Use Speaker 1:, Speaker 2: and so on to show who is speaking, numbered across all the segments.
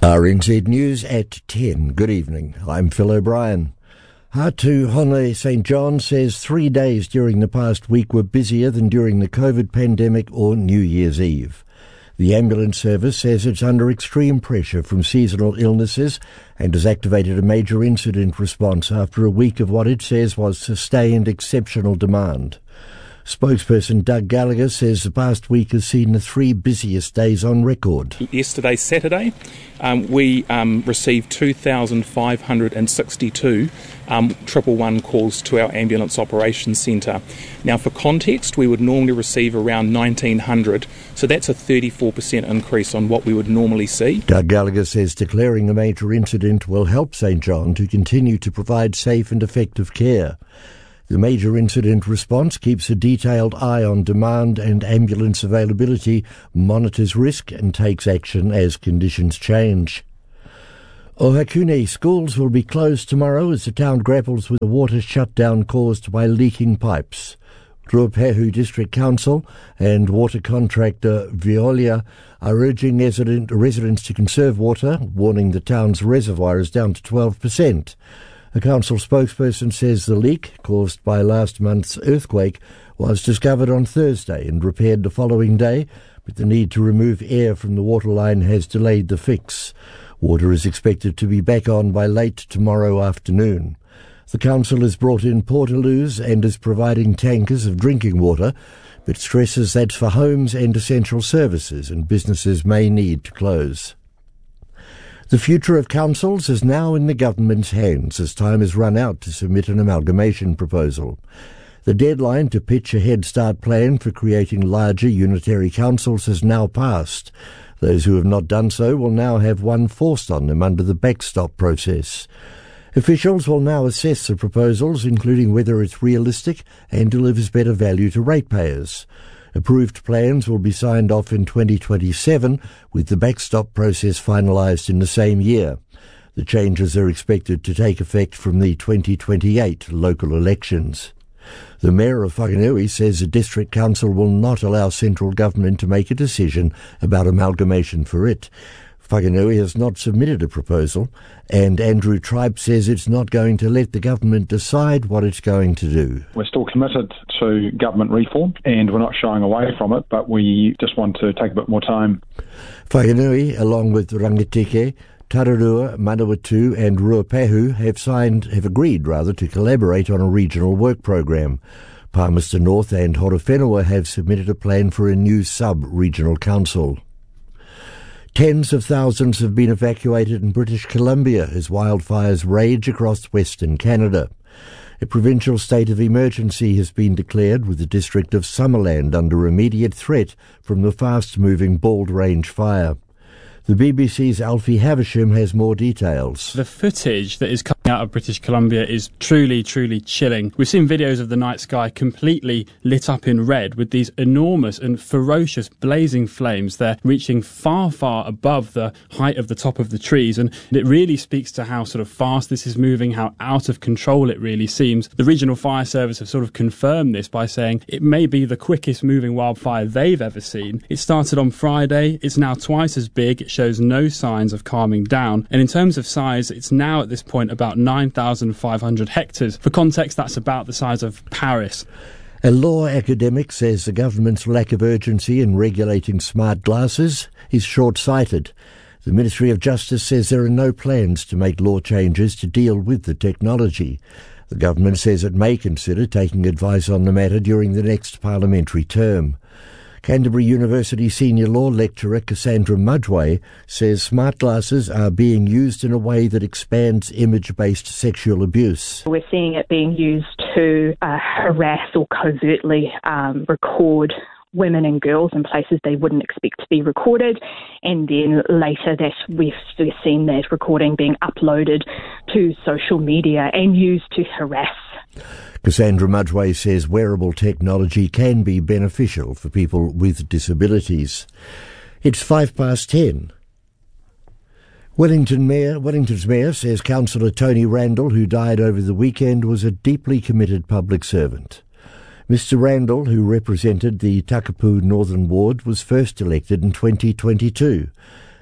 Speaker 1: RNZ News at 10. Good evening. I'm Phil O'Brien. Hatu Hone St. John says 3 days during the past week were busier than during the COVID pandemic or New Year's Eve. The ambulance service says it's under extreme pressure from seasonal illnesses and has activated a major incident response after a week of what it says was sustained exceptional demand. Spokesperson Doug Gallagher says the past week has seen the 3 busiest days on record.
Speaker 2: Yesterday, Saturday, we received 2,562 111 calls to our ambulance operations centre. Now, for context, we would normally receive around 1,900, so that's a 34% increase on what we would normally see.
Speaker 1: Doug Gallagher says declaring a major incident will help St. John to continue to provide safe and effective care. The major incident response keeps a detailed eye on demand and ambulance availability, monitors risk and takes action as conditions change. Ohakune schools will be closed tomorrow as the town grapples with a water shutdown caused by leaking pipes. Ruapehu District Council and water contractor Veolia are urging residents to conserve water, warning the town's reservoir is down to 12%. A council spokesperson says the leak, caused by last month's earthquake, was discovered on Thursday and repaired the following day, but the need to remove air from the waterline has delayed the fix. Water is expected to be back on by late tomorrow afternoon. The council has brought in portaloos and is providing tankers of drinking water, but stresses that's for homes and essential services, and businesses may need to close. The future of councils is now in the government's hands as time has run out to submit an amalgamation proposal. The deadline to pitch a Head Start plan for creating larger unitary councils has now passed. Those who have not done so will now have one forced on them under the backstop process. Officials will now assess the proposals, including whether it's realistic and delivers better value to ratepayers. Approved plans will be signed off in 2027, with the backstop process finalised in the same year. The changes are expected to take effect from the 2028 local elections. The Mayor of Whanganui says the District Council will not allow central government to make a decision about amalgamation for it. Whanganui has not submitted a proposal, and Andrew Tribe says it's not going to let the government decide what it's going to do.
Speaker 3: We're still committed to government reform, and we're not shying away from it, but we just want to take a bit more time.
Speaker 1: Whanganui, along with Rangitikei, Tararua, Manawatu and Ruapehu have agreed to collaborate on a regional work program. Palmerston North and Horowhenua have submitted a plan for a new sub-regional council. Tens of thousands have been evacuated in British Columbia as wildfires rage across western Canada. A provincial state of emergency has been declared, with the district of Summerland under immediate threat from the fast-moving Bald Range fire. The BBC's Alfie Havisham has more details.
Speaker 4: The footage that is coming out of British Columbia is truly, truly chilling. We've seen videos of the night sky completely lit up in red with these enormous and ferocious blazing flames. They're reaching far, far above the height of the top of the trees, and it really speaks to how sort of fast this is moving, how out of control it really seems. The Regional Fire Service have sort of confirmed this by saying it may be the quickest moving wildfire they've ever seen. It started on Friday. It's now twice as big. It shows no signs of calming down. And in terms of size, it's now at this point about 9,500 hectares. For context, that's about the size of Paris.
Speaker 1: A law academic says the government's lack of urgency in regulating smart glasses is short-sighted. The Ministry of Justice says there are no plans to make law changes to deal with the technology. The government says it may consider taking advice on the matter during the next parliamentary term. Canterbury University senior law lecturer Cassandra Mudgway says smart glasses are being used in a way that expands image-based sexual abuse.
Speaker 5: We're seeing it being used to harass or covertly record women and girls in places they wouldn't expect to be recorded, and then later that we've seen that recording being uploaded to social media and used to harass.
Speaker 1: Cassandra Mudgway says wearable technology can be beneficial for people with disabilities. It's 10:05. Wellington's mayor says Councillor Tony Randall, who died over the weekend, was a deeply committed public servant. Mr Randall, who represented the Takapū Northern Ward, was first elected in 2022.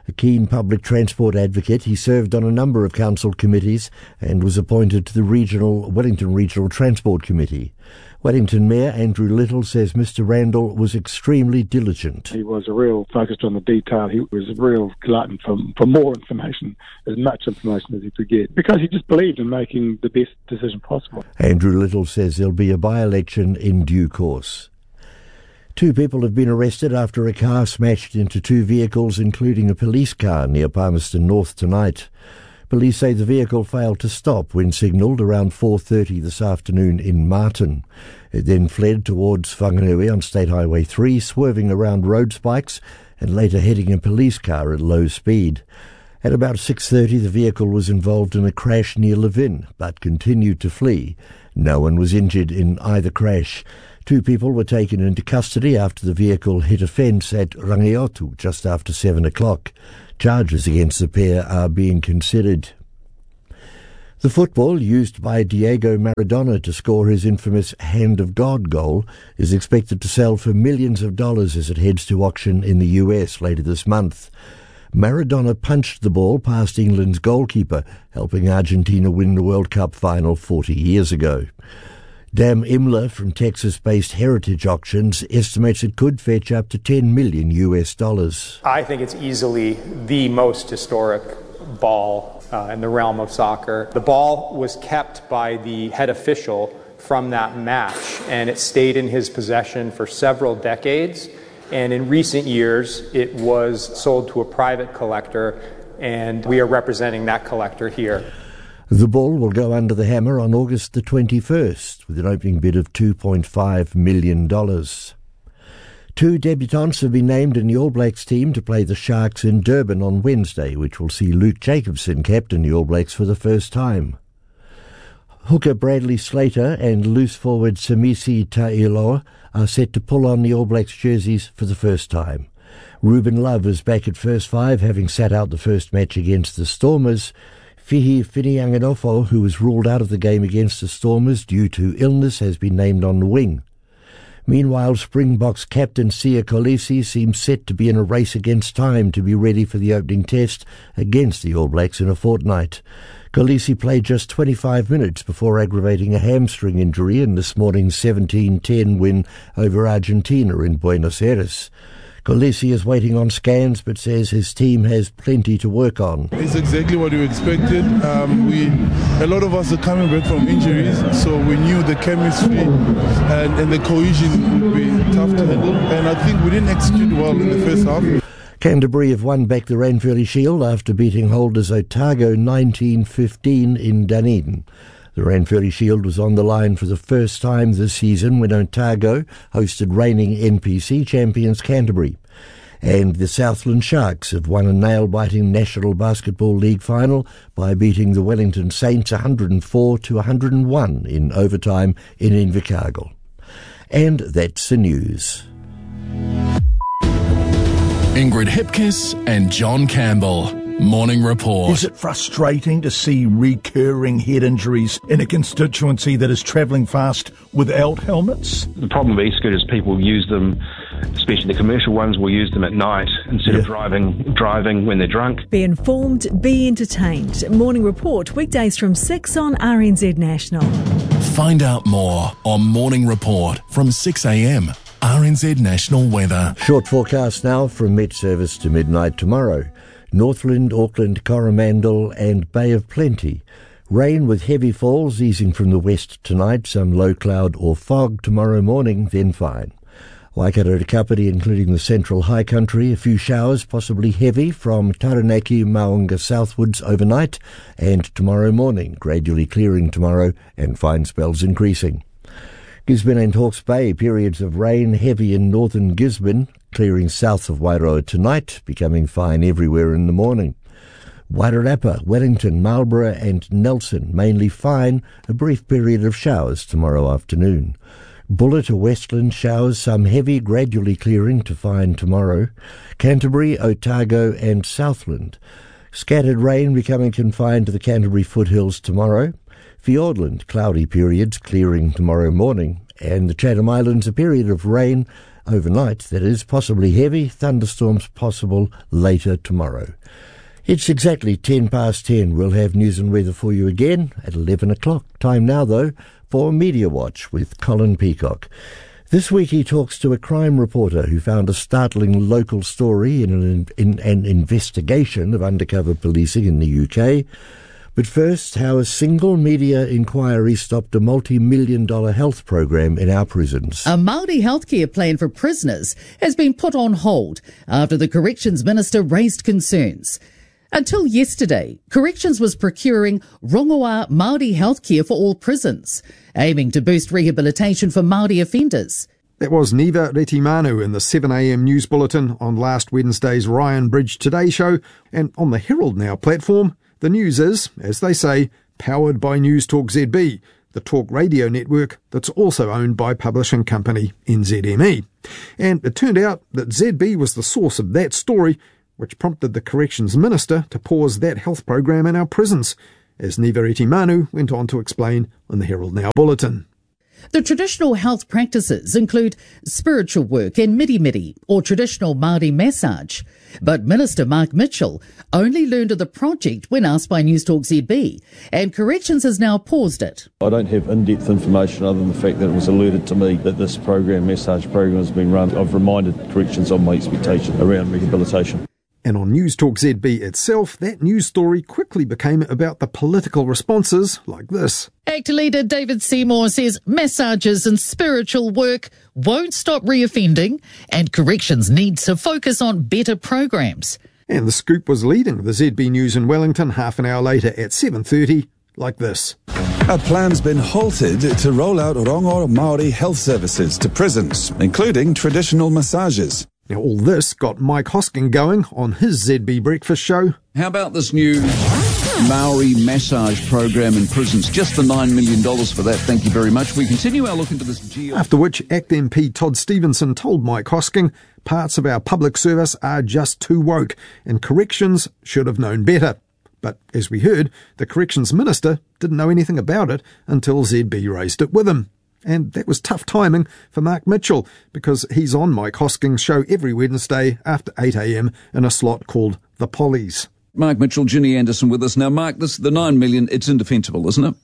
Speaker 1: A keen public transport advocate, he served on a number of council committees and was appointed to the Wellington Regional Transport Committee. Wellington Mayor Andrew Little says Mr Randall was extremely diligent.
Speaker 6: He was focused on the detail. He was a real glutton for more information, as much information as he could get, because he just believed in making the best decision possible.
Speaker 1: Andrew Little says there'll be a by-election in due course. 2 people have been arrested after a car smashed into 2 vehicles, including a police car, near Palmerston North tonight. Police say the vehicle failed to stop when signalled around 4:30 this afternoon in Martin. It then fled towards Whanganui on State Highway 3, swerving around road spikes and later hitting a police car at low speed. At about 6:30, the vehicle was involved in a crash near Levin, but continued to flee. No one was injured in either crash. 2 people were taken into custody after the vehicle hit a fence at Rangiotu just after 7 o'clock. Charges against the pair are being considered. The football used by Diego Maradona to score his infamous Hand of God goal is expected to sell for millions of dollars as it heads to auction in the US later this month. Maradona punched the ball past England's goalkeeper, helping Argentina win the World Cup final 40 years ago. Dan Imler from Texas-based Heritage Auctions estimates it could fetch up to $10 million.
Speaker 7: I think it's easily the most historic ball in the realm of soccer. The ball was kept by the head official from that match, and it stayed in his possession for several decades. And in recent years, it was sold to a private collector, and we are representing that collector here.
Speaker 1: The ball will go under the hammer on August the 21st with an opening bid of $2.5 million. 2 debutants have been named in the All Blacks team to play the Sharks in Durban on Wednesday, which will see Luke Jacobson captain the All Blacks for the first time. Hooker Bradley Slater and loose forward Samisi Ta'iloa are set to pull on the All Blacks jerseys for the first time. Ruben Love is back at first 5, having sat out the first match against the Stormers. Fihi Finianganofo, who was ruled out of the game against the Stormers due to illness, has been named on the wing. Meanwhile, Springboks captain Siya Kolisi seems set to be in a race against time to be ready for the opening test against the All Blacks in a fortnight. Kolisi played just 25 minutes before aggravating a hamstring injury in this morning's 17-10 win over Argentina in Buenos Aires. Kolisi is waiting on scans but says his team has plenty to work on.
Speaker 8: It's exactly what we expected. A lot of us are coming back from injuries, so we knew the chemistry and the cohesion would be tough to handle, and I think we didn't execute well in the first half.
Speaker 1: Canterbury have won back the Ranfurly Shield after beating holders Otago 19-15 in Dunedin. The Ranfurly Shield was on the line for the first time this season when Otago hosted reigning NPC champions Canterbury. And the Southland Sharks have won a nail-biting National Basketball League final by beating the Wellington Saints 104-101 in overtime in Invercargill. And that's the news.
Speaker 9: Ingrid Hipkiss and John Campbell. Morning Report.
Speaker 10: Is it frustrating to see recurring head injuries in a constituency that is travelling fast without helmets?
Speaker 3: The problem with e-scooters, people use them, especially the commercial ones, will use them at night instead of driving when they're drunk.
Speaker 11: Be informed, be entertained. Morning Report, weekdays from 6 on RNZ National.
Speaker 9: Find out more on Morning Report from 6 a.m. RNZ National Weather.
Speaker 1: Short forecast now from Met Service to midnight tomorrow. Northland, Auckland, Coromandel and Bay of Plenty. Rain with heavy falls easing from the west tonight, some low cloud or fog tomorrow morning, then fine. Waikato to Kapiti, including the central high country, a few showers, possibly heavy from Taranaki, Maunga southwards overnight, and tomorrow morning, gradually clearing tomorrow and fine spells increasing. Gisborne and Hawke's Bay, periods of rain heavy in northern Gisborne, clearing south of Wairoa tonight, becoming fine everywhere in the morning. Wairarapa, Wellington, Marlborough and Nelson, mainly fine, a brief period of showers tomorrow afternoon. Buller to Westland, showers, some heavy, gradually clearing to fine tomorrow. Canterbury, Otago and Southland. Scattered rain becoming confined to the Canterbury foothills tomorrow. Fiordland, cloudy periods clearing tomorrow morning. And the Chatham Islands, a period of rain, Overnight, that is, possibly heavy, thunderstorms possible later tomorrow. It's exactly 10:10. We'll have news and weather for you again at 11 o'clock. Time now, though, for Media Watch with Colin Peacock. This week he talks to a crime reporter who found a startling local story in an investigation of undercover policing in the UK. But first, how a single media inquiry stopped a multi-million-dollar health program in our prisons.
Speaker 12: A Māori healthcare plan for prisoners has been put on hold after the Corrections Minister raised concerns. Until yesterday, Corrections was procuring rongoā Māori healthcare for all prisons, aiming to boost rehabilitation for Māori offenders.
Speaker 13: That was Niva Retimanu in the 7am news bulletin on last Wednesday's Ryan Bridge Today show, and on the Herald Now platform, the news is, as they say, powered by News Talk ZB, the talk radio network that's also owned by publishing company NZME. And it turned out that ZB was the source of that story, which prompted the Corrections Minister to pause that health program in our prisons, as Niva Retimanu went on to explain in the Herald Now bulletin.
Speaker 12: The traditional health practices include spiritual work and miri-miri, or traditional Māori massage. But Minister Mark Mitchell only learned of the project when asked by News Talk ZB, and Corrections has now paused it.
Speaker 14: I don't have in-depth information other than the fact that it was alerted to me that this massage program has been run. I've reminded Corrections of my expectation around rehabilitation.
Speaker 13: And on News Talk ZB itself, that news story quickly became about the political responses like this.
Speaker 12: ACT leader David Seymour says massages and spiritual work won't stop reoffending, and Corrections needs to focus on better programs.
Speaker 13: And the scoop was leading the ZB News in Wellington half an hour later at 7:30, like this.
Speaker 15: A plan's been halted to roll out rongoā Māori health services to prisons, including traditional massages.
Speaker 13: Now, all this got Mike Hosking going on his ZB Breakfast show.
Speaker 16: How about this new Maori massage program in prisons? Just the $9 million for that. Thank you very much. We continue our look into this
Speaker 13: After which, ACT MP Todd Stevenson told Mike Hosking parts of our public service are just too woke and Corrections should have known better. But as we heard, the Corrections Minister didn't know anything about it until ZB raised it with him. And that was tough timing for Mark Mitchell, because he's on Mike Hosking's show every Wednesday after 8am in a slot called The Pollies.
Speaker 16: Mark Mitchell, Ginny Anderson with us. Now, Mark, the $9 million, it's indefensible, isn't it?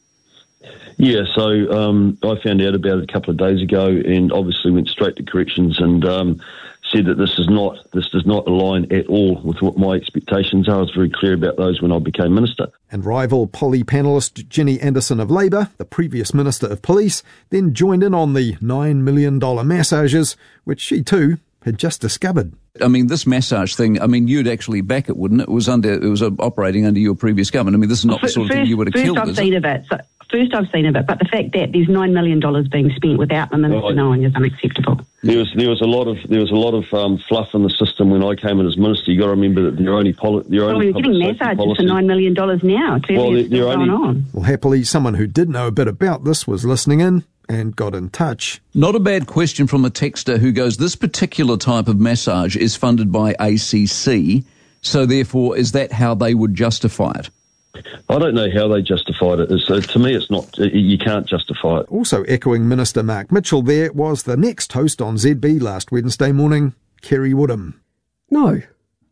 Speaker 14: Yeah, so I found out about it a couple of days ago and obviously went straight to Corrections and said that this does not align at all with what my expectations are. I was very clear about those when I became Minister.
Speaker 13: And rival Polly panellist Ginny Anderson of Labour, the previous Minister of Police, then joined in on the $9 million massages, which she too had just discovered.
Speaker 16: I mean, this massage thing, you'd actually back it, wouldn't it? It was operating under your previous government. I mean, this is not the sort of thing you would have killed, is it?
Speaker 17: First I've seen of it, but the fact that there's $9 million being spent without the Minister knowing is unacceptable.
Speaker 14: There was a lot of fluff in the system when I came in as Minister. You got to remember that we're getting
Speaker 17: massages for $9 million now. Going on.
Speaker 13: Well, happily, someone who did know a bit about this was listening in and got in touch.
Speaker 16: Not a bad question from a texter who goes, this particular type of massage is funded by ACC, so therefore is that how they would justify it?
Speaker 14: I don't know how they justified it. So to me, it's not. You can't justify it.
Speaker 13: Also echoing Minister Mark Mitchell there was the next host on ZB last Wednesday morning, Kerry Woodham.
Speaker 18: No.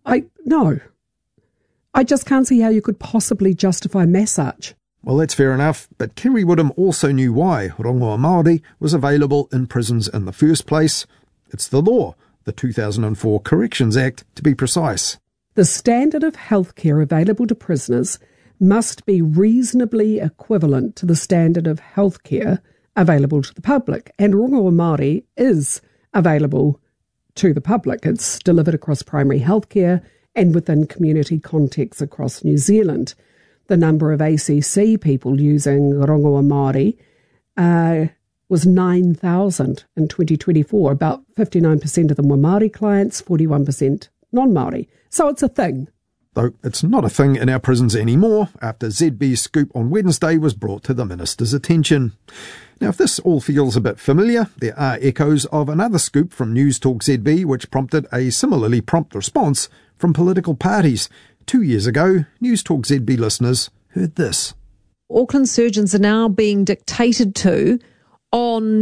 Speaker 18: I just can't see how you could possibly justify massage.
Speaker 13: Well, that's fair enough, but Kerry Woodham also knew why rongoā Māori was available in prisons in the first place. It's the law, the 2004 Corrections Act, to be precise.
Speaker 18: The standard of healthcare available to prisoners must be reasonably equivalent to the standard of healthcare available to the public. And rongoā Māori is available to the public. It's delivered across primary healthcare and within community contexts across New Zealand. The number of ACC people using rongoā Māori was 9,000 in 2024. About 59% of them were Māori clients, 41% non-Māori. So it's a thing.
Speaker 13: Though it's not a thing in our prisons anymore after ZB's scoop on Wednesday was brought to the Minister's attention. Now, if this all feels a bit familiar, there are echoes of another scoop from News Talk ZB which prompted a similarly prompt response from political parties. 2 years ago, News Talk ZB listeners heard this.
Speaker 19: Auckland surgeons are now being dictated to on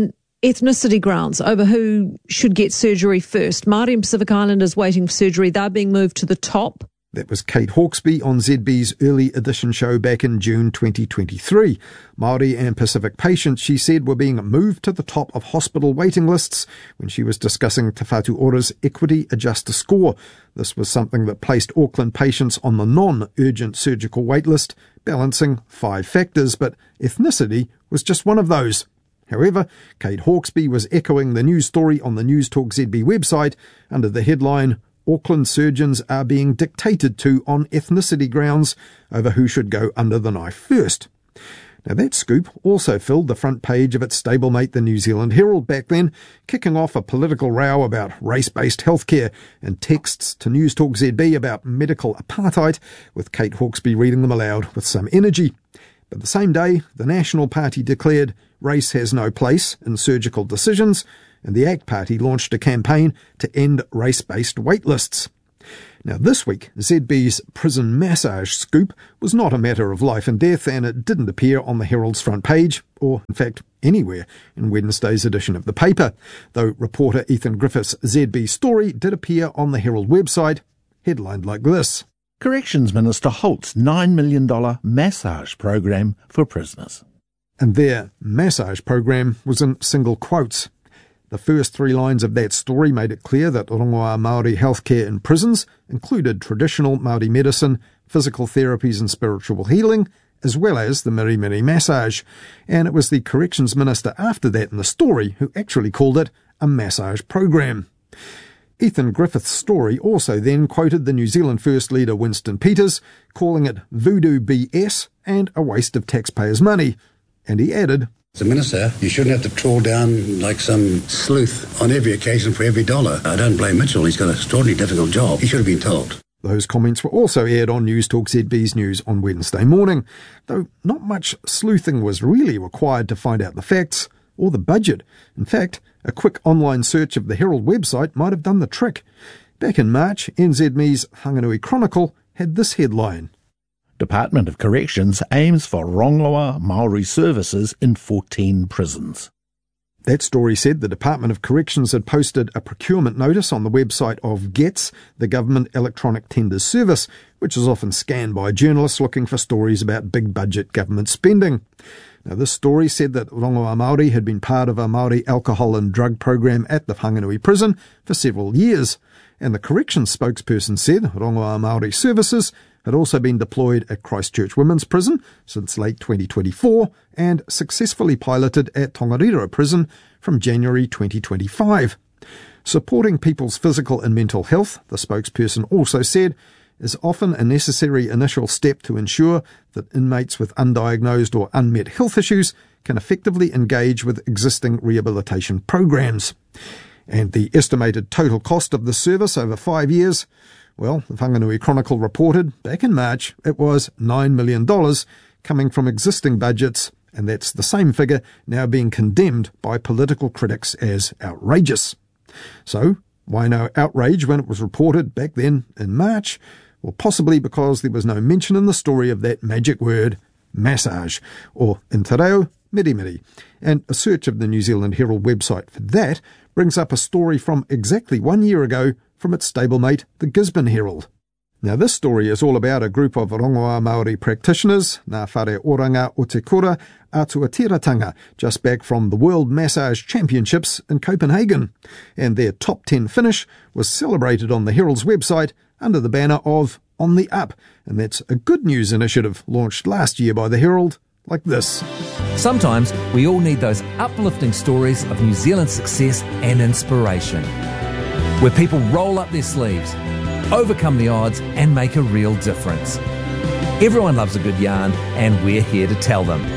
Speaker 19: ethnicity grounds over who should get surgery first. Māori and Pacific Islanders waiting for surgery, they're being moved to the top.
Speaker 13: That was Kate Hawkesby on ZB's early edition show back in June 2023. Māori and Pacific patients, she said, were being moved to the top of hospital waiting lists when she was discussing Te Whatu Ora's Equity Adjuster score. This was something that placed Auckland patients on the non-urgent surgical wait list, balancing 5 factors, but ethnicity was just one of those. However, Kate Hawkesby was echoing the news story on the News Talk ZB website under the headline, Auckland surgeons are being dictated to on ethnicity grounds over who should go under the knife first. Now that scoop also filled the front page of its stablemate, the New Zealand Herald, back then, kicking off a political row about race-based healthcare and texts to News Talk ZB about medical apartheid, with Kate Hawkesby reading them aloud with some energy. But the same day, the National Party declared race has no place in surgical decisions, and the ACT Party launched a campaign to end race-based wait lists. Now this week, ZB's prison massage scoop was not a matter of life and death, and it didn't appear on the Herald's front page, or in fact anywhere in Wednesday's edition of the paper, though reporter Ethan Griffith's ZB story did appear on the Herald website, headlined like this.
Speaker 1: Corrections Minister halts $9 million massage program for prisoners.
Speaker 13: And their massage program was in single quotes. The first 3 lines of that story made it clear that Rongoā Māori healthcare in prisons included traditional Māori medicine, physical therapies and spiritual healing, as well as the Mirimiri massage. And it was the Corrections Minister after that in the story who actually called it a massage program. Ethan Griffith's story also then quoted the New Zealand First Leader Winston Peters, calling it voodoo BS and a waste of taxpayers' money. And he added,
Speaker 20: As a minister, you shouldn't have to trawl down like some sleuth on every occasion for every dollar. I don't blame Mitchell. He's got an extraordinarily difficult job. He should have been told.
Speaker 13: Those comments were also aired on News Talk ZB's News on Wednesday morning, though not much sleuthing was really required to find out the facts or the budget. In fact, a quick online search of the Herald website might have done the trick. Back in March, NZME's Whanganui Chronicle had this headline.
Speaker 1: Department of Corrections aims for Rongoā Māori services in 14 prisons.
Speaker 13: That story said the Department of Corrections had posted a procurement notice on the website of GETS, the Government Electronic Tenders Service, which is often scanned by journalists looking for stories about big-budget government spending. Now, this story said that Rongoā Māori had been part of a Māori alcohol and drug program at the Whanganui prison for several years, and the corrections spokesperson said Rongoā Māori services had also been deployed at Christchurch Women's Prison since late 2024 and successfully piloted at Tongariro Prison from January 2025. Supporting people's physical and mental health, the spokesperson also said, is often a necessary initial step to ensure that inmates with undiagnosed or unmet health issues can effectively engage with existing rehabilitation programs. And the estimated total cost of the service over 5 years, well, the Whanganui Chronicle reported back in March it was $9 million coming from existing budgets, and that's the same figure now being condemned by political critics as outrageous. So, why no outrage when it was reported back then in March? Well, possibly because there was no mention in the story of that magic word, massage, or in te reo, mirimiri. And a search of the New Zealand Herald website for that brings up a story from exactly 1 year ago from its stablemate, the Gisborne Herald. Now, this story is all about a group of Rongoā Māori practitioners, Ngā Whare Oranga o Te Kura, Ātuatiratanga, just back from the World Massage Championships in Copenhagen. And their top 10 finish was celebrated on the Herald's website under the banner of On the Up. And that's a good news initiative launched last year by the Herald, like this.
Speaker 21: Sometimes we all need those uplifting stories of New Zealand success and inspiration, where people roll up their sleeves, overcome the odds and make a real difference. Everyone loves a good yarn, and we're here to tell them.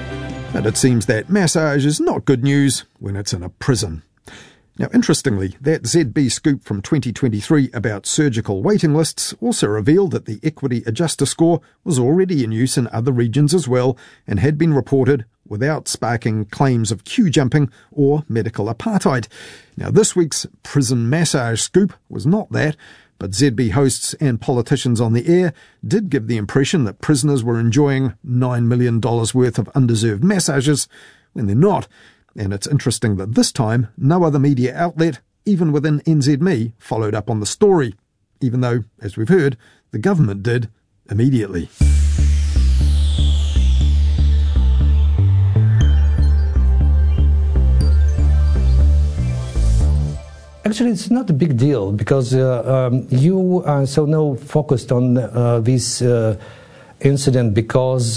Speaker 13: But it seems that massage is not good news when it's in a prison. Now, interestingly, that ZB scoop from 2023 about surgical waiting lists also revealed that the Equity Adjuster score was already in use in other regions as well and had been reported without sparking claims of queue jumping or medical apartheid. Now, this week's prison massage scoop was not that, but ZB hosts and politicians on the air did give the impression that prisoners were enjoying $9 million worth of undeserved massages when they're not. And it's interesting that this time, no other media outlet, even within NZME, followed up on the story, even though, as we've heard, the government did immediately.
Speaker 2: Actually, it's not a big deal because you are so now focused on this incident because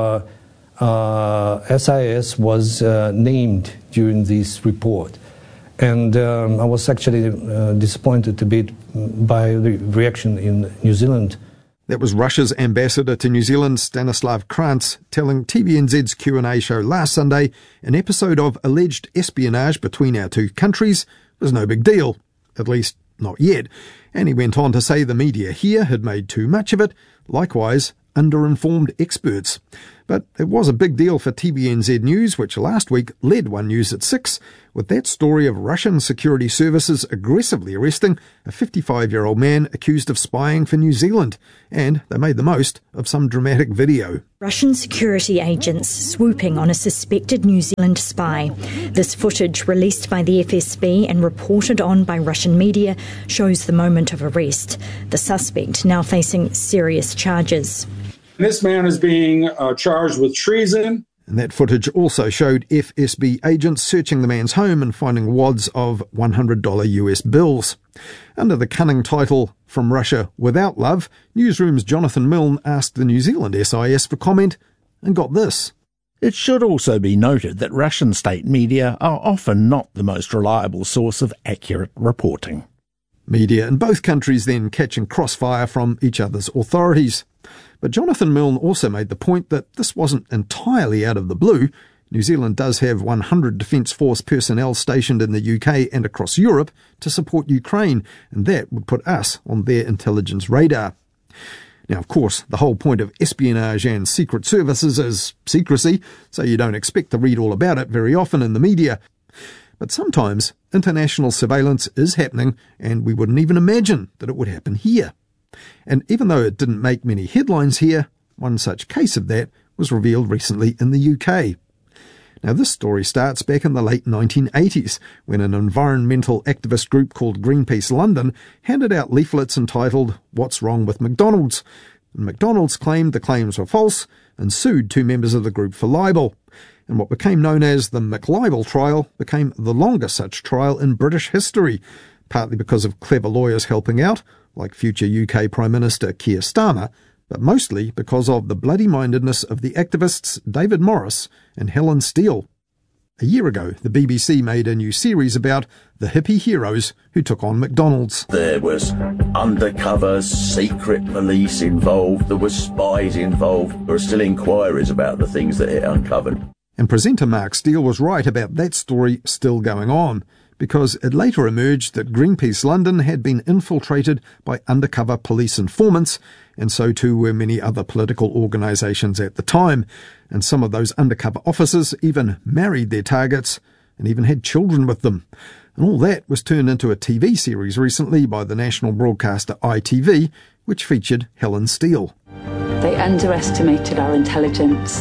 Speaker 2: SIS was named during this report. And I was actually disappointed a bit by the reaction in New Zealand.
Speaker 13: That was Russia's ambassador to New Zealand, Stanislav Krantz, telling TVNZ's Q&A show last Sunday an episode of alleged espionage between our two countries was no big deal, at least not yet. And he went on to say the media here had made too much of it, likewise underinformed experts. But it was a big deal for TVNZ News, which last week led One News at 6, with that story of Russian security services aggressively arresting a 55-year-old man accused of spying for New Zealand. And they made the most of some dramatic video.
Speaker 22: Russian security agents swooping on a suspected New Zealand spy. This footage, released by the FSB and reported on by Russian media, shows the moment of arrest. The suspect now facing serious charges.
Speaker 23: This man is being charged with treason.
Speaker 13: And that footage also showed FSB agents searching the man's home and finding wads of $100 US bills. Under the cunning title, From Russia Without Love, Newsroom's Jonathan Milne asked the New Zealand SIS for comment and got this.
Speaker 1: It should also be noted that Russian state media are often not the most reliable source of accurate reporting.
Speaker 13: Media in both countries then catching crossfire from each other's authorities. But Jonathan Milne also made the point that this wasn't entirely out of the blue. New Zealand does have 100 Defence Force personnel stationed in the UK and across Europe to support Ukraine, and that would put us on their intelligence radar. Now, of course, the whole point of espionage and secret services is secrecy, so you don't expect to read all about it very often in the media. But sometimes international surveillance is happening, and we wouldn't even imagine that it would happen here. And even though it didn't make many headlines here, one such case of that was revealed recently in the UK. Now, this story starts back in the late 1980s, when an environmental activist group called Greenpeace London handed out leaflets entitled "What's Wrong with McDonald's?" And McDonald's claimed the claims were false and sued two members of the group for libel. And what became known as the McLibel trial became the longest such trial in British history, partly because of clever lawyers helping out, like future UK Prime Minister Keir Starmer, but mostly because of the bloody-mindedness of the activists David Morris and Helen Steele. A year ago, the BBC made a new series about the hippie heroes who took on McDonald's.
Speaker 24: There was undercover secret police involved, there were spies involved, there are still inquiries about the things that it uncovered.
Speaker 13: And presenter Mark Steele was right about that story still going on, because it later emerged that Greenpeace London had been infiltrated by undercover police informants, and so too were many other political organisations at the time, and some of those undercover officers even married their targets and even had children with them. And all that was turned into a TV series recently by the national broadcaster ITV, which featured Helen Steele.
Speaker 25: They underestimated our intelligence.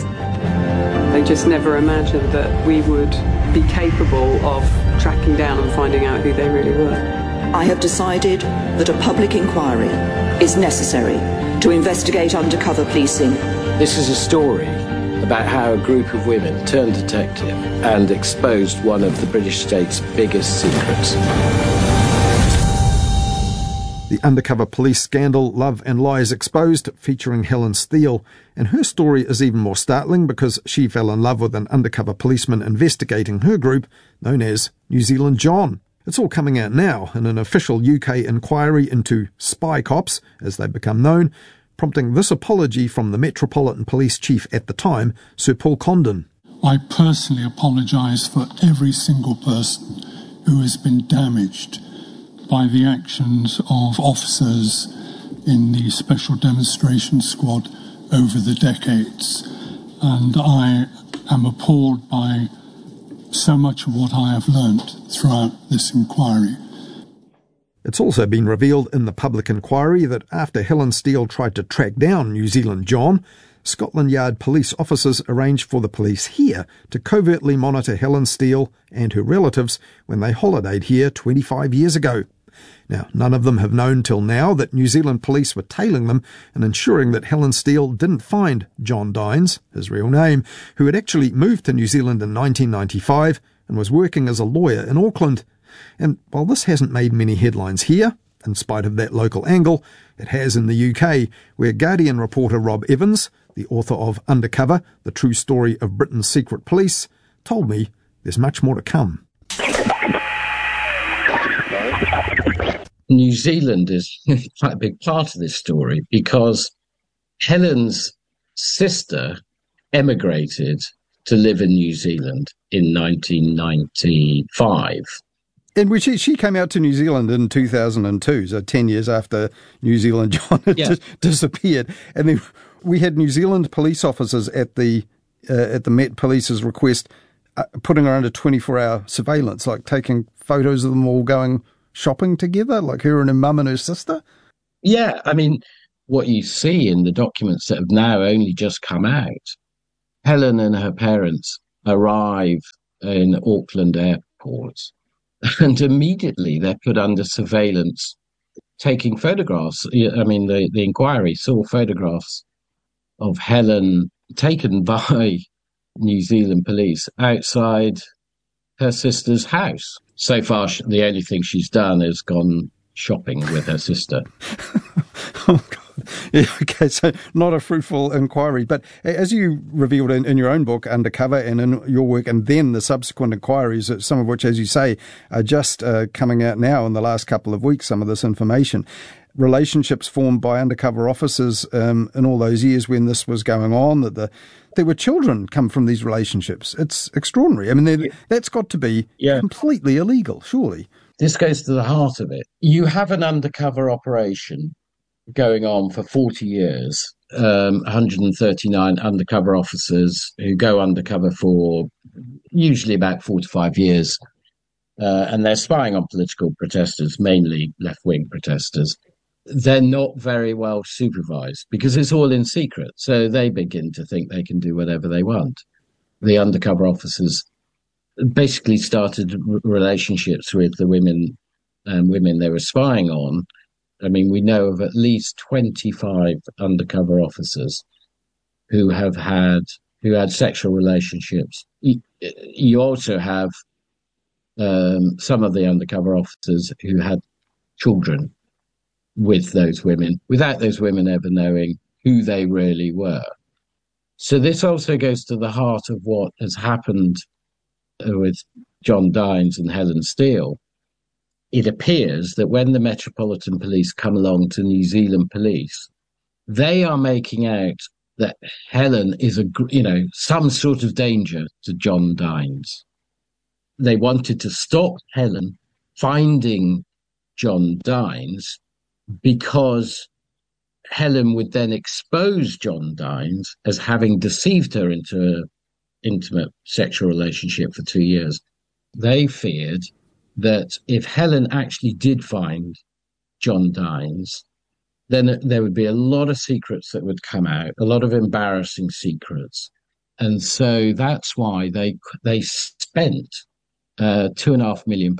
Speaker 26: They just never imagined that we would be capable of tracking down and finding out who they really were.
Speaker 27: I have decided that a public inquiry is necessary to investigate undercover policing.
Speaker 28: This is a story about how a group of women turned detective and exposed one of the British state's biggest secrets.
Speaker 13: The undercover police scandal Love and Lies Exposed, featuring Helen Steele. And her story is even more startling because she fell in love with an undercover policeman investigating her group, known as New Zealand John. It's all coming out now in an official UK inquiry into spy cops, as they become known, prompting this apology from the Metropolitan Police Chief at the time, Sir Paul Condon.
Speaker 29: I personally apologise for every single person who has been damaged by the actions of officers in the Special Demonstration Squad over the decades. And I am appalled by so much of what I have learnt throughout this inquiry.
Speaker 13: It's also been revealed in the public inquiry that after Helen Steele tried to track down New Zealand John, Scotland Yard police officers arranged for the police here to covertly monitor Helen Steele and her relatives when they holidayed here 25 years ago. Now, none of them have known till now that New Zealand police were tailing them and ensuring that Helen Steele didn't find John Dines, his real name, who had actually moved to New Zealand in 1995 and was working as a lawyer in Auckland. And while this hasn't made many headlines here, in spite of that local angle, it has in the UK, where Guardian reporter Rob Evans, the author of Undercover, The True Story of Britain's Secret Police, told me there's much more to come.
Speaker 28: New Zealand is quite a big part of this story because Helen's sister emigrated to live in New Zealand in 1995.
Speaker 13: And she came out to New Zealand in 2002, so 10 years after New Zealand John had disappeared. And then we had New Zealand police officers at the Met Police's request putting her under 24-hour surveillance, like taking photos of them all going shopping together, like her and her mum and her sister?
Speaker 28: Yeah, I mean, what you see in the documents that have now only just come out, Helen and her parents arrive in Auckland Airport and immediately they're put under surveillance, taking photographs. I mean, the inquiry saw photographs of Helen taken by New Zealand police outside her sister's house. So far, the only thing she's done is gone shopping with her sister.
Speaker 13: Oh, God. Yeah, okay, so not a fruitful inquiry. But as you revealed in your own book, Undercover, and in your work, and then the subsequent inquiries, some of which, as you say, are just coming out now in the last couple of weeks, some of this information, relationships formed by undercover officers in all those years when this was going on, that there were children come from these relationships. It's extraordinary. I mean, that's got to be completely illegal, surely.
Speaker 28: This goes to the heart of it. You have an undercover operation going on for 40 years, 139 undercover officers who go undercover for usually about 4 to 5 years, and they're spying on political protesters, mainly left-wing protesters. They're not very well supervised because it's all in secret, so they begin to think they can do whatever they want. The undercover officers basically started relationships with the women they were spying on. I mean, we know of at least 25 undercover officers who had sexual relationships. You also have some of the undercover officers who had children with those women, without those women ever knowing who they really were. So this also goes to the heart of what has happened with John Dines and Helen Steele. It appears that when the Metropolitan Police come along to New Zealand Police, they are making out that Helen is some sort of danger to John Dines. They wanted to stop Helen finding John Dines because Helen would then expose John Dines as having deceived her into an intimate sexual relationship for 2 years. They feared that if Helen actually did find John Dines, then there would be a lot of secrets that would come out, a lot of embarrassing secrets. And so that's why they spent £2.5 million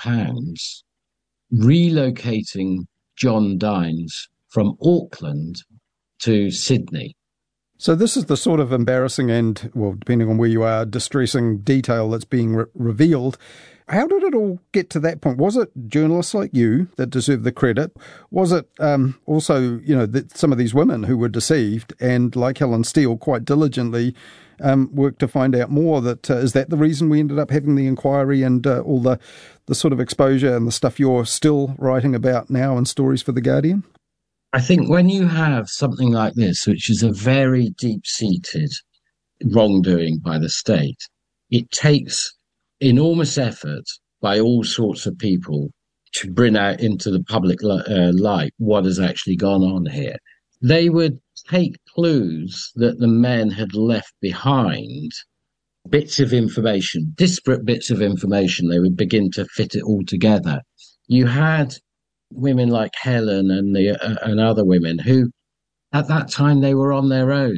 Speaker 28: relocating John Dines from Auckland to Sydney.
Speaker 13: So this is the sort of embarrassing and, well, depending on where you are, distressing detail that's being revealed. How did it all get to that point? Was it journalists like you that deserve the credit? Was it also, some of these women who were deceived and, like Helen Steele, quite diligently worked to find out more? Is that the reason we ended up having the inquiry and all the sort of exposure and the stuff you're still writing about now in Stories for The Guardian?
Speaker 28: I think when you have something like this, which is a very deep-seated wrongdoing by the state, it takes enormous effort by all sorts of people to bring out into the public light what has actually gone on here. They would take clues that the men had left behind, bits of information, disparate bits of information. They would begin to fit it all together. You had women like Helen and other women who, at that time, they were on their own.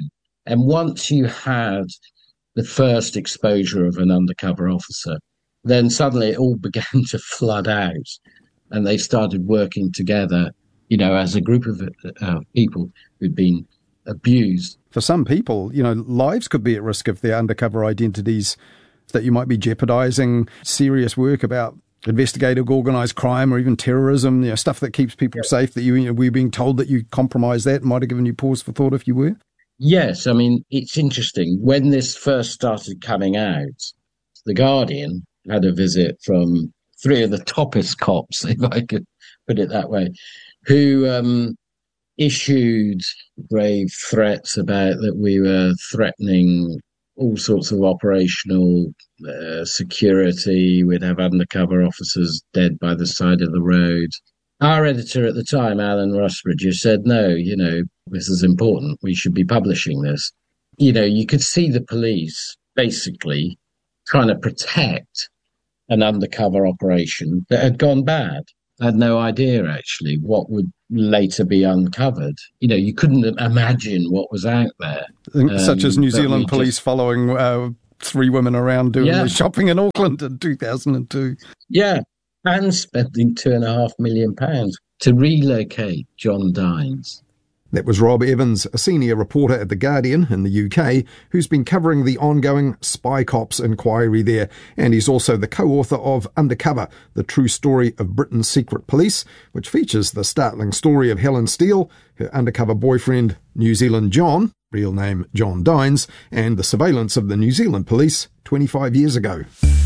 Speaker 28: And once you had the first exposure of an undercover officer, then suddenly it all began to flood out, and they started working together, as a group of people who'd been abused.
Speaker 13: For some people, lives could be at risk if they're undercover identities, that you might be jeopardising serious work about investigative organised crime or even terrorism, stuff that keeps people safe, that we're being told that you compromise that might have given you pause for thought if you were?
Speaker 28: Yes, I mean, it's interesting. When this first started coming out, The Guardian had a visit from 3 of the toppest cops, if I could put it that way, who issued grave threats about that we were threatening all sorts of operational security. We'd have undercover officers dead by the side of the road. Our editor at the time, Alan Rusbridger, said, no, this is important. We should be publishing this. You could see the police basically trying to protect an undercover operation that had gone bad. I had no idea, actually, what would later be uncovered. You couldn't imagine what was out there.
Speaker 13: Such as New Zealand police following 3 women around doing their shopping in Auckland in 2002.
Speaker 28: Yeah, and spending £2.5 million to relocate John Dines.
Speaker 13: That was Rob Evans, a senior reporter at The Guardian in the UK, who's been covering the ongoing Spy Cops inquiry there. And he's also the co-author of Undercover, the true story of Britain's secret police, which features the startling story of Helen Steele, her undercover boyfriend, New Zealand John, real name John Dines, and the surveillance of the New Zealand police 25 years ago.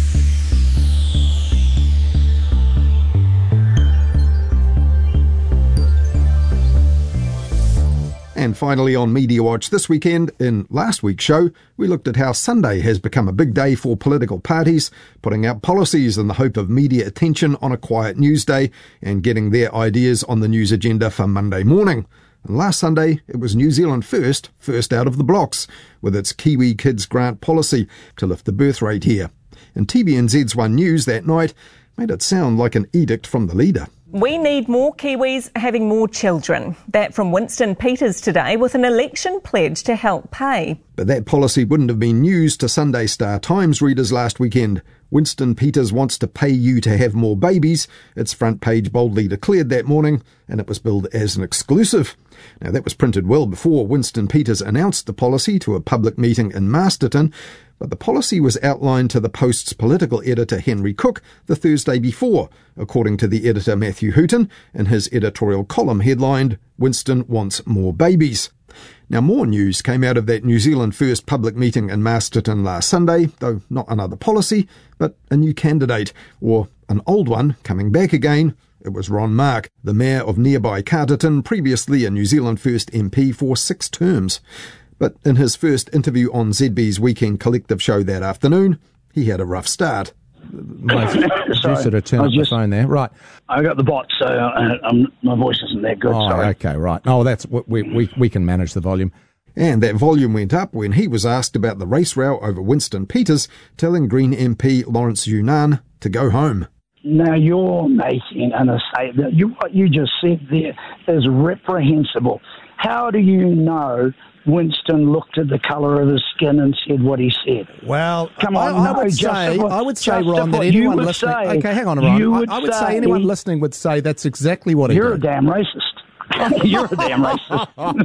Speaker 13: And finally on Media Watch this weekend, in last week's show, we looked at how Sunday has become a big day for political parties, putting out policies in the hope of media attention on a quiet news day and getting their ideas on the news agenda for Monday morning. And last Sunday, it was New Zealand first out of the blocks, with its Kiwi Kids Grant policy to lift the birth rate here. And TVNZ's One News that night made it sound like an edict from the leader.
Speaker 3: We need more Kiwis having more children. That from Winston Peters today with an election pledge to help pay.
Speaker 13: But that policy wouldn't have been news to Sunday Star Times readers last weekend. Winston Peters wants to pay you to have more babies. Its front page boldly declared that morning, and it was billed as an exclusive. Now, that was printed well before Winston Peters announced the policy to a public meeting in Masterton, but the policy was outlined to the Post's political editor Henry Cook the Thursday before, according to the editor Matthew Hooton in his editorial column headlined, "Winston Wants More Babies." Now, more news came out of that New Zealand first public meeting in Masterton last Sunday, though not another policy, but a new candidate, or an old one coming back again. It was Ron Mark, the mayor of nearby Carterton, previously a New Zealand First MP for 6 terms. But in his first interview on ZB's Weekend Collective show that afternoon, he had a rough start.
Speaker 4: My producer to turn up the phone there. Right. I got the bot, so my voice isn't that good. Sorry. Okay, right. Oh, that's we can manage the volume.
Speaker 13: And that volume went up when he was asked about the race row over Winston Peters, telling Green MP Lawrence Yunnan to go home.
Speaker 4: Now, you're making an essay that what you just said there is reprehensible. How do you know Winston looked at the colour of his skin and said what he said? Well, come on, I would say, Ron, that anyone listening... Okay, hang on, Ron. I would say anyone listening would say that's exactly what he did. You're a damn racist. You're a damn racist.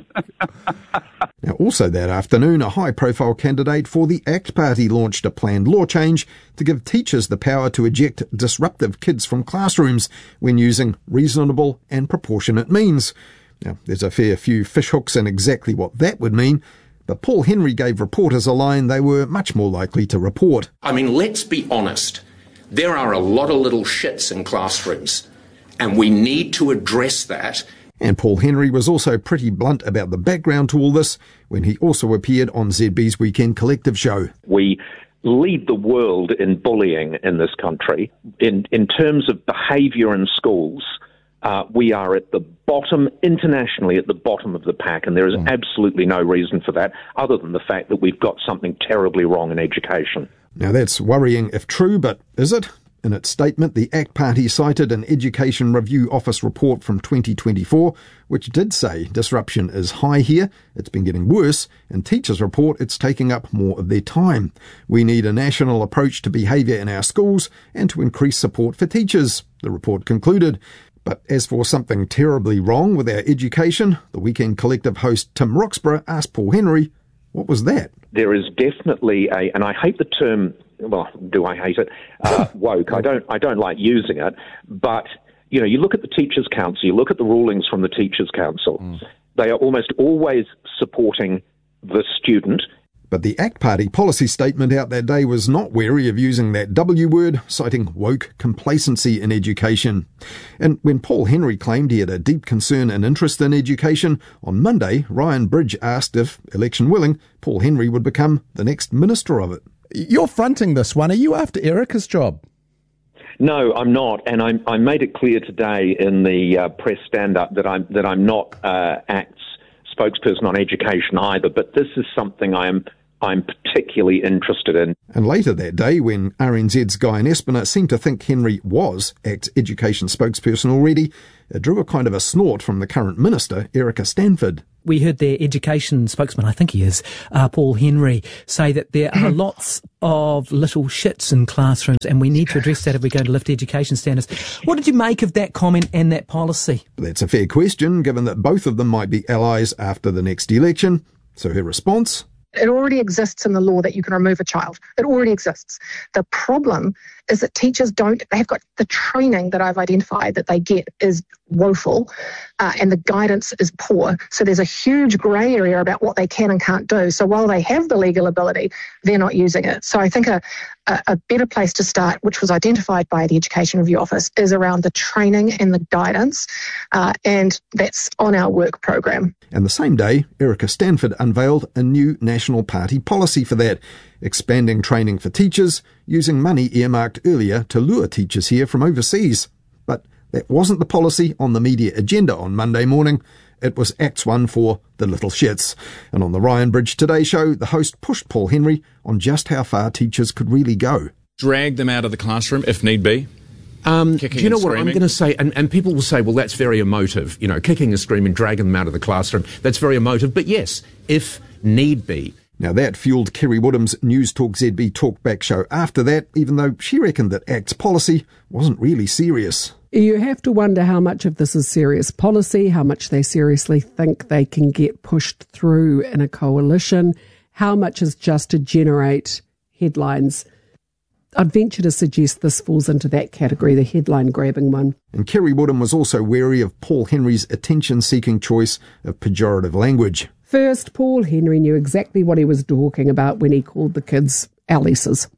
Speaker 13: Now, also that afternoon, a high-profile candidate for the ACT Party launched a planned law change to give teachers the power to eject disruptive kids from classrooms when using reasonable and proportionate means. Now, there's a fair few fishhooks in exactly what that would mean, but Paul Henry gave reporters a line they were much more likely to report.
Speaker 5: I mean, let's be honest. There are a lot of little shits in classrooms, and we need to address that.
Speaker 13: And Paul Henry was also pretty blunt about the background to all this when he also appeared on ZB's Weekend Collective show.
Speaker 6: We lead the world in bullying in this country. In terms of behaviour in schools, we are at the bottom, internationally at the bottom of the pack, and there is absolutely no reason for that other than the fact that we've got something terribly wrong in education.
Speaker 13: Now, that's worrying if true, but is it? In its statement, the ACT Party cited an Education Review Office report from 2024, which did say disruption is high here, it's been getting worse, and teachers report it's taking up more of their time. We need a national approach to behaviour in our schools and to increase support for teachers, the report concluded. But as for something terribly wrong with our education, the Weekend Collective host Tim Roxburgh asked Paul Henry, what was that?
Speaker 6: There is definitely and I hate the term, well, do I hate it? Woke. I don't like using it, but you look at the Teachers' Council, you look at the rulings from the Teachers' Council, they are almost always supporting the student.
Speaker 13: But the ACT Party policy statement out that day was not wary of using that W word, citing woke complacency in education. And when Paul Henry claimed he had a deep concern and interest in education, on Monday, Ryan Bridge asked if, election willing, Paul Henry would become the next minister of it.
Speaker 7: You're fronting this one. Are you after Erica's job?
Speaker 6: No, I'm not, and I made it clear today in the press stand-up that I'm not ACT's spokesperson on education either, but this is something I'm particularly interested in.
Speaker 13: And later that day, when RNZ's Guy Nespiner seemed to think Henry was ACT's education spokesperson already, it drew a kind of a snort from the current minister, Erica Stanford.
Speaker 8: We heard their education spokesman, I think he is, Paul Henry, say that there are lots of little shits in classrooms and we need to address that if we're going to lift education standards. What did you make of that comment and that policy?
Speaker 13: That's a fair question, given that both of them might be allies after the next election. So her response?
Speaker 9: It already exists in the law that you can remove a child. It already exists. The problem is that teachers they've got the training that I've identified that they get is woeful and the guidance is poor. So there's a huge grey area about what they can and can't do. So while they have the legal ability, they're not using it. So I think a better place to start, which was identified by the Education Review Office, is around the training and the guidance, and that's on our work program.
Speaker 13: And the same day, Erica Stanford unveiled a new National Party policy for that, expanding training for teachers, using money earmarked earlier to lure teachers here from overseas. But that wasn't the policy on the media agenda on Monday morning. It was Acts 1 for the little shits. And on the Ryan Bridge Today show, the host pushed Paul Henry on just how far teachers could really go.
Speaker 10: Drag them out of the classroom if need be.
Speaker 11: Do you know what I'm going to say? And people will say, well, that's very emotive. Kicking and screaming, dragging them out of the classroom. That's very emotive. But yes, if need be.
Speaker 13: Now that fueled Kerry Woodham's News Talk ZB Talkback show after that, even though she reckoned that ACT's policy wasn't really serious.
Speaker 18: You have to wonder how much of this is serious policy, how much they seriously think they can get pushed through in a coalition, how much is just to generate headlines. I'd venture to suggest this falls into that category, the headline-grabbing one.
Speaker 13: And Kerry Woodham was also wary of Paul Henry's attention-seeking choice of pejorative language.
Speaker 18: First, Paul Henry knew exactly what he was talking about when he called the kids Alices.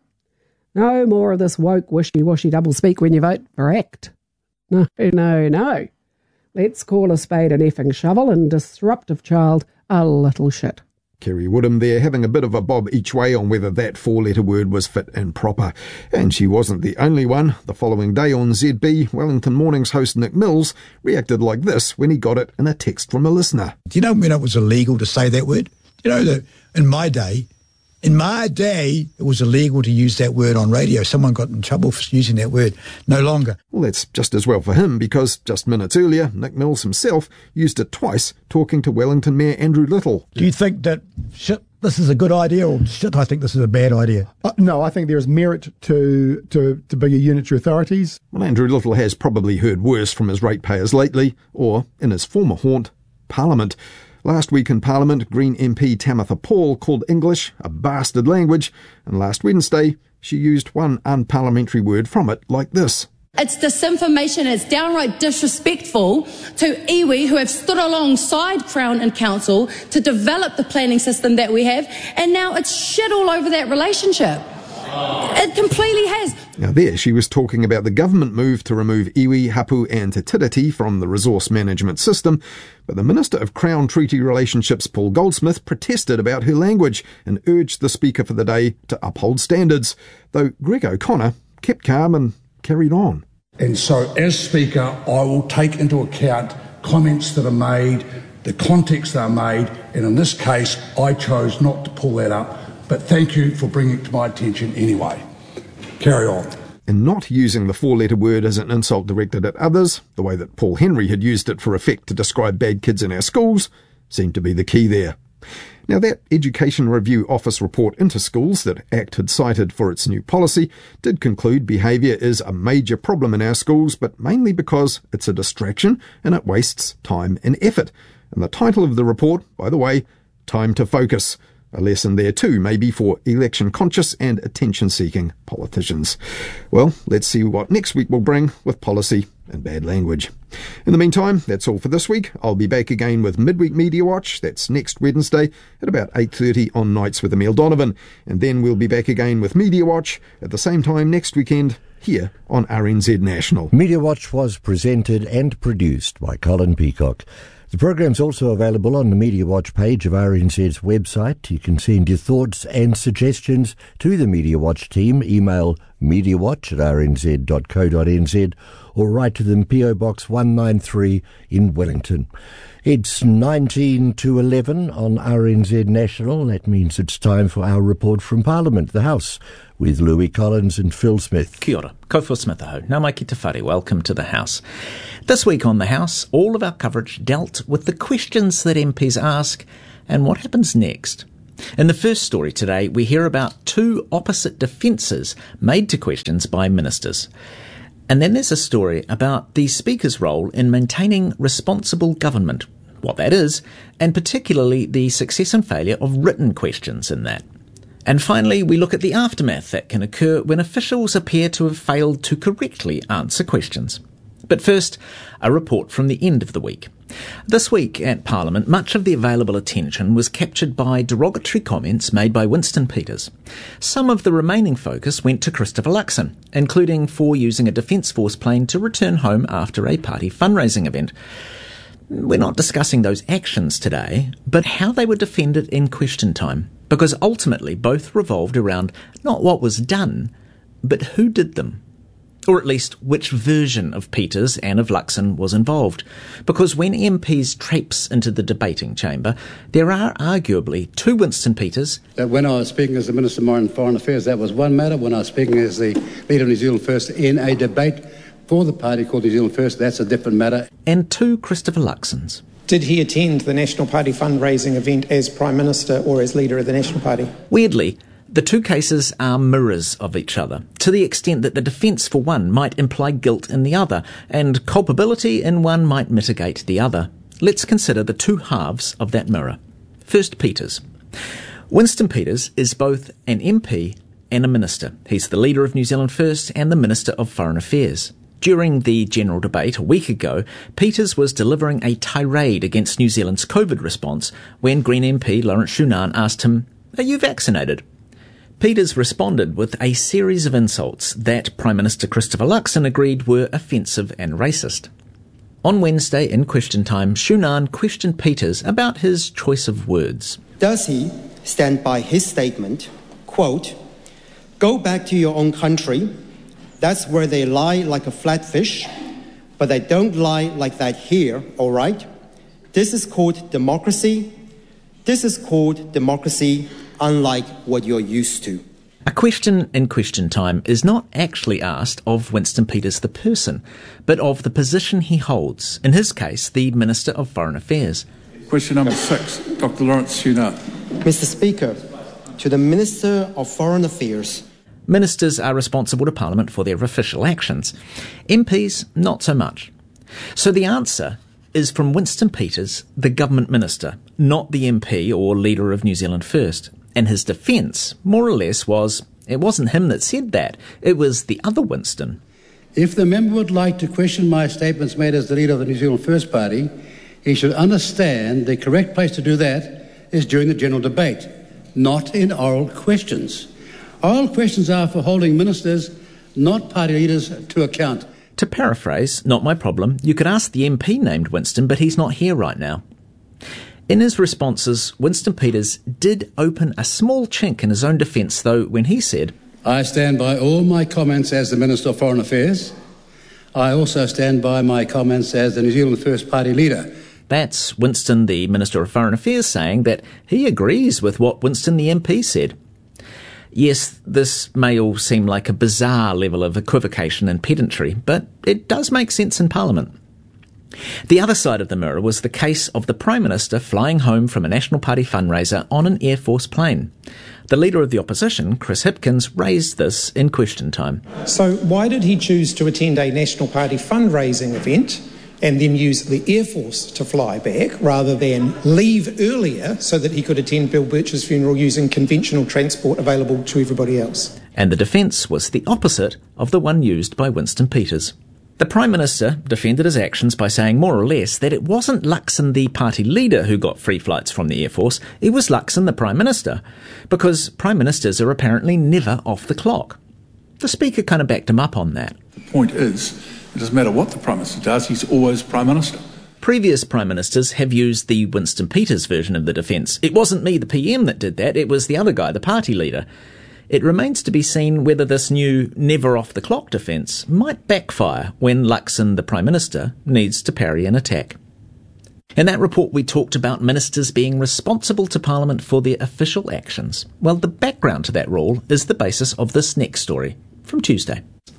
Speaker 18: No more of this woke, wishy-washy doublespeak when you vote for ACT. No. Let's call a spade an effing shovel and disruptive child a little shit.
Speaker 13: Kerry Woodham there having a bit of a bob each way on whether that four-letter word was fit and proper. And she wasn't the only one. The following day on ZB, Wellington Morning's host Nick Mills reacted like this when he got it in a text from a listener.
Speaker 12: Do you know when it was illegal to say that word? Do you know that in my day, it was illegal to use that word on radio. Someone got in trouble for using that word. No longer.
Speaker 13: Well, that's just as well for him, because just minutes earlier, Nick Mills himself used it twice talking to Wellington Mayor Andrew Little.
Speaker 12: Do you think that, shit, this is a good idea, or shit, I think this is a bad idea?
Speaker 15: No, I think there is merit to bigger unitary authorities.
Speaker 13: Well, Andrew Little has probably heard worse from his ratepayers lately, or, in his former haunt, Parliament. Last week in Parliament, Green MP Tamitha Paul called English a bastard language, and last Wednesday she used one unparliamentary word from it like this.
Speaker 16: It's disinformation, it's downright disrespectful to iwi who have stood alongside Crown and Council to develop the planning system that we have, and now it's shit all over that relationship. It completely has.
Speaker 13: Now there she was talking about the government move to remove iwi, hapu and te tiriti from the resource management system, but the Minister of Crown Treaty Relationships, Paul Goldsmith, protested about her language and urged the Speaker for the day to uphold standards, though Greg O'Connor kept calm and carried on.
Speaker 17: And so as Speaker, I will take into account comments that are made, the context they are made, and in this case I chose not to pull that up. But thank you for bringing it to my attention anyway. Carry on.
Speaker 13: in not using the 4-letter word as an insult directed at others, the way that Paul Henry had used it for effect to describe bad kids in our schools, seemed to be the key there. Now, that Education Review Office report into schools that ACT had cited for its new policy did conclude behaviour is a major problem in our schools, but mainly because it's a distraction and it wastes time and effort. And the title of the report, by the way, Time to Focus. A lesson there too, maybe for election-conscious and attention-seeking politicians. Well, let's see what next week will bring with policy and bad language. In the meantime, that's all for this week. I'll be back again with Midweek Media Watch. That's next Wednesday at about 8:30 on Nights with Emile Donovan. And then we'll be back again with Media Watch at the same time next weekend here on RNZ National.
Speaker 1: Media Watch was presented and produced by Colin Peacock. The program's also available on the Media Watch page of RNZ's website. You can send your thoughts and suggestions to the Media Watch team. Email mediawatch@rnz.co.nz or write to them PO Box 193 in Wellington. It's 19 to 11 on RNZ National. That means it's time for our report from Parliament, the House, with Louis Collins and Phil Smith.
Speaker 2: Kia ora. Ko Phil Smith aho. Nā mai ki te whare. Welcome to the House. This week on the House, all of our coverage dealt with the questions that MPs ask and what happens next. In the first story today, we hear about two opposite defences made to questions by ministers. And then there's a story about the Speaker's role in maintaining responsible government, what that is, and particularly the success and failure of written questions in that. And finally, we look at the aftermath that can occur when officials appear to have failed to correctly answer questions. But first, a report from the end of the week. This week at Parliament, much of the available attention was captured by derogatory comments made by Winston Peters. Some of the remaining focus went to Christopher Luxon, including for using a Defence Force plane to return home after a party fundraising event. We're not discussing those actions today, but how they were defended in question time, because ultimately both revolved around not what was done, but who did them. Or at least which version of Peters and of Luxon was involved. Because when MPs traipse into the debating chamber, there are arguably two Winston Peters.
Speaker 14: When I was speaking as the Minister of Foreign Affairs, that was one matter. When I was speaking as the leader of New Zealand First in a debate for the party called New Zealand First, that's a different matter.
Speaker 2: And two Christopher Luxons.
Speaker 19: Did he attend the National Party fundraising event as Prime Minister or as leader of the National Party?
Speaker 2: Weirdly, the two cases are mirrors of each other, to the extent that the defence for one might imply guilt in the other, and culpability in one might mitigate the other. Let's consider the two halves of that mirror. First, Peters. Winston Peters is both an MP and a minister. He's the leader of New Zealand First and the Minister of Foreign Affairs. During the general debate a week ago, Peters was delivering a tirade against New Zealand's COVID response when Green MP Lawrence Shunan asked him, "Are you vaccinated?" Peters responded with a series of insults that Prime Minister Christopher Luxon agreed were offensive and racist. On Wednesday, in question time, Shunan questioned Peters about his choice of words.
Speaker 20: Does he stand by his statement, quote, "Go back to your own country, that's where they lie like a flatfish, but they don't lie like that here, all right? This is called democracy. This is called democracy. Unlike what you're used to."
Speaker 2: A question in question time is not actually asked of Winston Peters the person, but of the position he holds, in his case, the Minister of Foreign Affairs.
Speaker 14: Question number 6, Dr. Lawrence Shunan.
Speaker 20: Mr. Speaker, to the Minister of Foreign Affairs.
Speaker 2: Ministers are responsible to Parliament for their official actions. MPs, not so much. So the answer is from Winston Peters, the government minister, not the MP or leader of New Zealand First. And his defence, more or less, was, it wasn't him that said that, it was the other Winston.
Speaker 14: If the member would like to question my statements made as the leader of the New Zealand First Party, he should understand the correct place to do that is during the general debate, not in oral questions. Oral questions are for holding ministers, not party leaders, to account.
Speaker 2: To paraphrase, not my problem, you could ask the MP named Winston, but he's not here right now. In his responses, Winston Peters did open a small chink in his own defence, though, when he said,
Speaker 14: "I stand by all my comments as the Minister of Foreign Affairs. I also stand by my comments as the New Zealand First Party leader."
Speaker 2: That's Winston, the Minister of Foreign Affairs, saying that he agrees with what Winston, the MP, said. Yes, this may all seem like a bizarre level of equivocation and pedantry, but it does make sense in Parliament. The other side of the mirror was the case of the Prime Minister flying home from a National Party fundraiser on an Air Force plane. The Leader of the Opposition, Chris Hipkins, raised this in Question Time.
Speaker 19: So why did he choose to attend a National Party fundraising event and then use the Air Force to fly back rather than leave earlier so that he could attend Bill Birch's funeral using conventional transport available to everybody else?
Speaker 2: And the defence was the opposite of the one used by Winston Peters. The Prime Minister defended his actions by saying more or less that it wasn't Luxon the party leader who got free flights from the Air Force, it was Luxon the Prime Minister, because Prime Ministers are apparently never off the clock. The Speaker kind of backed him up on that.
Speaker 17: The point is, it doesn't matter what the Prime Minister does, he's always Prime Minister.
Speaker 2: Previous Prime Ministers have used the Winston Peters version of the defence. It wasn't me, the PM, that did that, it was the other guy, the party leader. It remains to be seen whether this new never-off-the-clock defence might backfire when Luxon, the Prime Minister, needs to parry an attack. In that report we talked about ministers being responsible to Parliament for their official actions. Well, the background to that rule is the basis of this next story from Tuesday.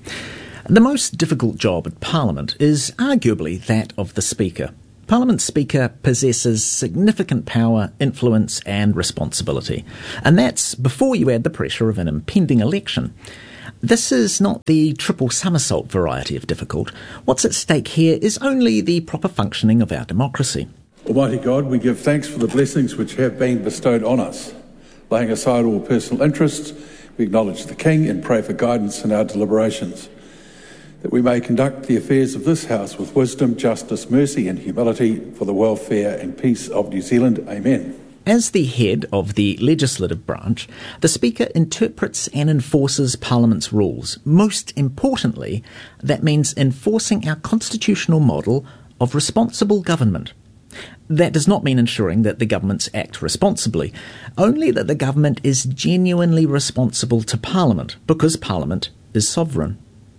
Speaker 2: The most difficult job at Parliament is arguably that of the Speaker. Parliament Speaker possesses significant power, influence and responsibility. And that's before you add the pressure of an impending election. This is not the triple somersault variety of difficult. What's at stake here is only the proper functioning of our democracy.
Speaker 17: Almighty God, we give thanks for the blessings which have been bestowed on us. Laying aside all personal interests, we acknowledge the King and pray for guidance in our deliberations, that we may conduct the affairs of this House with wisdom, justice, mercy and humility for the welfare and peace of New Zealand. Amen.
Speaker 2: As the head of the legislative branch, the Speaker interprets and enforces Parliament's rules. Most importantly, that means enforcing our constitutional model of responsible government. That does not mean ensuring that the governments act responsibly, only that the government is genuinely responsible to Parliament, because Parliament is sovereign.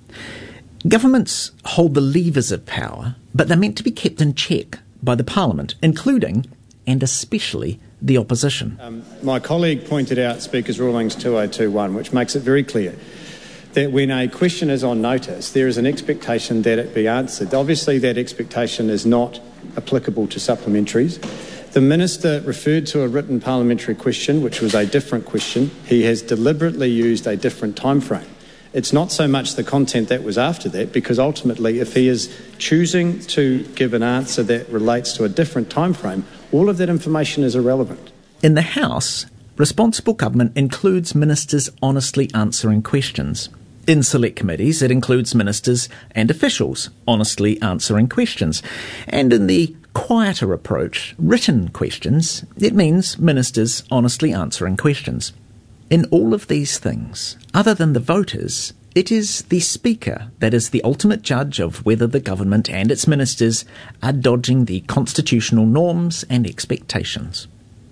Speaker 2: Governments hold the levers of power, but they're meant to be kept in check by the Parliament, including and especially the opposition.
Speaker 19: My colleague pointed out Speaker's Rulings 2021, which makes it very clear that when a question is on notice, there is an expectation that it be answered. Obviously, that expectation is not applicable to supplementaries. The Minister referred to a written parliamentary question, which was a different question. He has deliberately used a different time frame. It's not so much the content that was after that, because ultimately if he is choosing to give an answer that relates to a different time frame, all of that information is irrelevant.
Speaker 2: In the House, responsible government includes ministers honestly answering questions. In select committees, it includes ministers and officials honestly answering questions. And in the quieter approach, written questions, it means ministers honestly answering questions. In all of these things, other than the voters, it is the Speaker that is the ultimate judge of whether the government and its ministers are dodging the constitutional norms and expectations.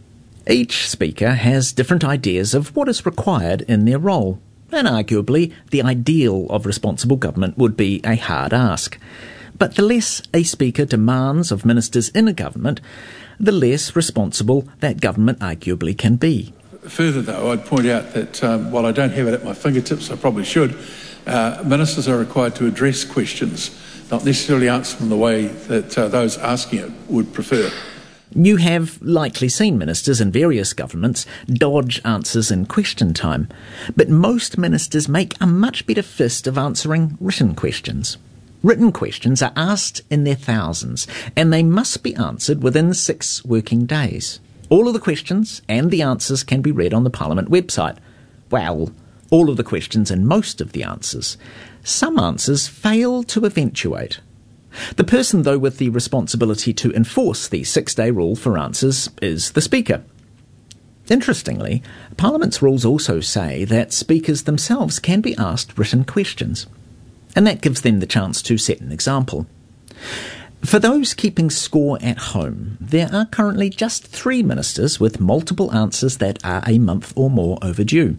Speaker 2: Each Speaker has different ideas of what is required in their role, and arguably the ideal of responsible government would be a hard ask. But the less a Speaker demands of ministers in a government, the less responsible that government arguably can be.
Speaker 17: Further, though, I'd point out that while I don't have it at my fingertips, I probably should, ministers are required to address questions, not necessarily answer them the way that those asking it would prefer.
Speaker 2: You have likely seen ministers in various governments dodge answers in question time, but most ministers make a much better fist of answering written questions. Written questions are asked in their thousands, and they must be answered within 6 working days. All of the questions and the answers can be read on the Parliament website. Well, all of the questions and most of the answers. Some answers fail to eventuate. The person, though, with the responsibility to enforce the 6-day rule for answers is the Speaker. Interestingly, Parliament's rules also say that Speakers themselves can be asked written questions, and that gives them the chance to set an example. For those keeping score at home, there are currently just 3 ministers with multiple answers that are a month or more overdue.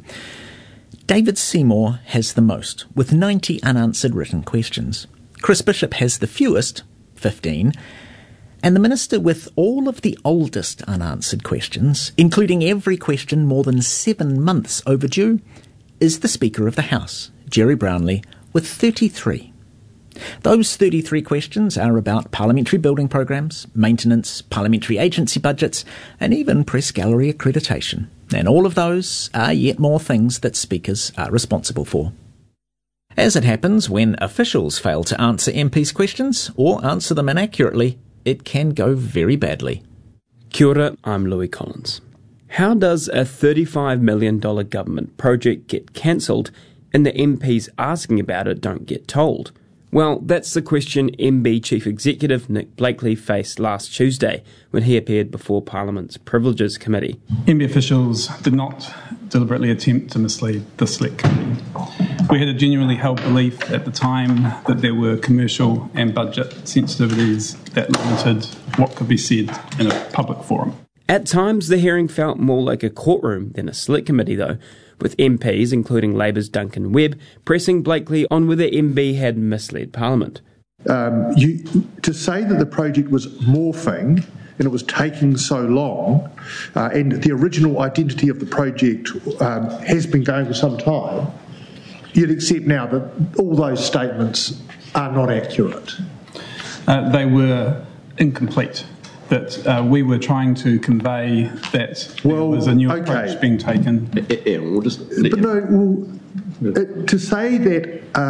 Speaker 2: David Seymour has the most, with 90 unanswered written questions. Chris Bishop has the fewest, 15, And the minister with all of the oldest unanswered questions, including every question more than 7 months overdue, is the Speaker of the House, Jerry Brownlee, with 33. Those 33 questions are about parliamentary building programs, maintenance, parliamentary agency budgets, and even press gallery accreditation. And all of those are yet more things that speakers are responsible for. As it happens, when officials fail to answer MPs' questions or answer them inaccurately, it can go very badly.
Speaker 21: Kia ora, I'm Louis Collins. How does a $35 million government project get cancelled and the MPs asking about it don't get told? Well, that's the question MB Chief Executive Nick Blakely faced last Tuesday when he appeared before Parliament's Privileges Committee.
Speaker 22: MB officials did not deliberately attempt to mislead the Select Committee. We had a genuinely held belief at the time that there were commercial and budget sensitivities that limited what could be said in a public forum.
Speaker 21: At times, the hearing felt more like a courtroom than a Select Committee, though, with MPs, including Labour's Duncan Webb, pressing Blakely on whether MB had misled Parliament.
Speaker 23: To say that the project was morphing and it was taking so long, and the original identity of the project has been going for some time, you'd accept now that all those statements are not accurate.
Speaker 22: They were incomplete. That we were trying to convey that there was a new approach being taken.
Speaker 23: To say that